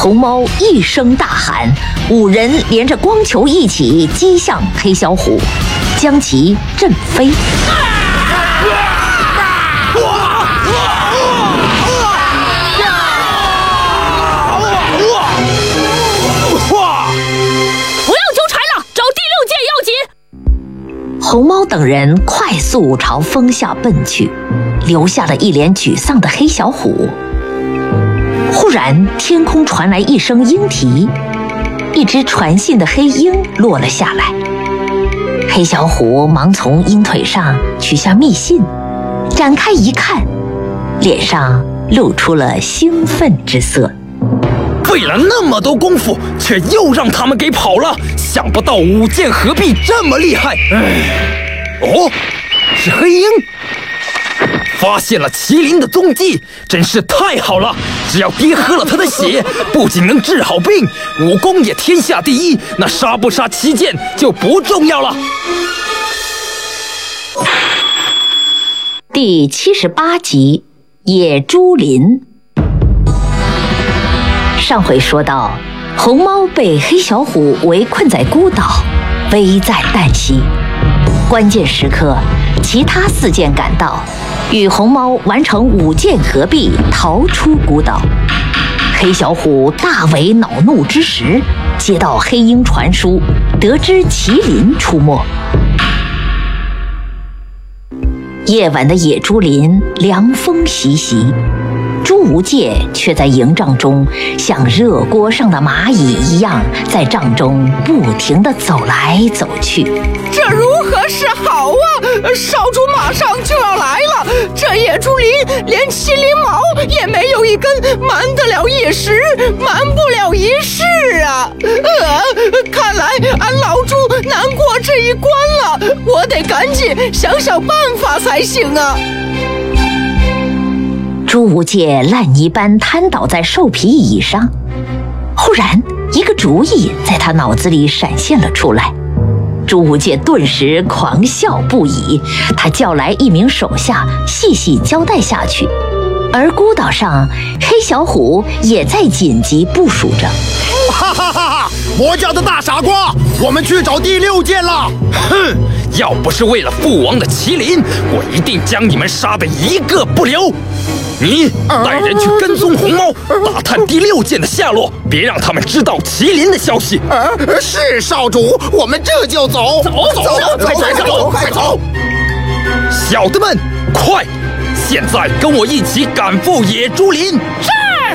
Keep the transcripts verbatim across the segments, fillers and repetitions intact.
红猫一声大喊，五人连着光球一起击向黑小虎，将其震飞。红猫等人快速朝风下奔去，留下了一脸沮丧的黑小虎。忽然，天空传来一声鹰啼，一只传信的黑鹰落了下来。黑小虎忙从鹰腿上取下密信，展开一看，脸上露出了兴奋之色。 费了那么多功夫，却又让他们给跑了，想不到五剑合璧这么厉害。哦，是黑鹰，发现了麒麟的踪迹，真是太好了！只要爹喝了他的血，不仅能治好病，武功也天下第一，那杀不杀七剑就不重要了。 第七十八集，野猪林。上回说到，红猫被黑小虎围困在孤岛，危在旦夕。关键时刻，其他四剑赶到，与红猫完成五剑合璧，逃出孤岛。黑小虎大为恼怒之时，接到黑鹰传书，得知麒麟出没。夜晚的野猪林，凉风习习。朱无戒却在营帐中像热锅上的蚂蚁一样，在帐中不停地走来走去。 这如何是好啊！少主马上就要来了，这野猪林连麒麟毛也没有一根，瞒得了一时，瞒不了一世啊！呃，看来俺老猪难过这一关了，我得赶紧想想办法才行啊！ 朱无戒烂泥般瘫倒在兽皮椅上，忽然一个主意在他脑子里闪现了出来。朱无戒顿时狂笑不已，他叫来一名手下细细交代下去。而孤岛上，黑小虎也在紧急部署着。 哈哈哈哈！魔教的大傻瓜，我们去找第六剑了！ 哼，要不是为了父王的麒麟，我一定将你们杀得一个不留。你带人去跟踪红猫，打探第六剑的下落，别让他们知道麒麟的消息。 呃，是少主，我们这就走。 走走走，快快走，快走！小的们，快！现在跟我一起赶赴野猪林。 是。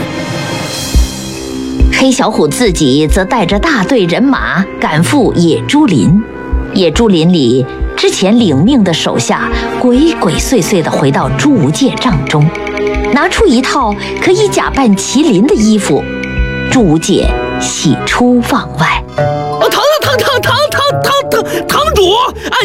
黑小虎自己则带着大队人马赶赴野猪林。野猪林里，之前领命的手下鬼鬼祟祟地回到朱无戒帐中，拿出一套可以假扮麒麟的衣服。朱无戒喜出望外。 堂堂堂堂堂堂堂堂主，